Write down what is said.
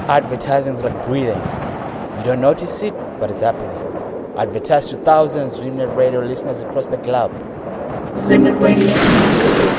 Advertising is like breathing. You don't notice it, but it's happening. Advertise to thousands of Dreamnet Radio listeners across the globe. Dreamnet Radio.